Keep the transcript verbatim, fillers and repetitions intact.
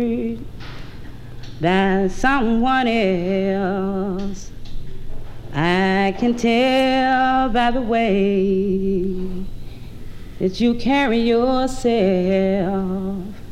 than someone else. I can tell by the way that you carry yourself.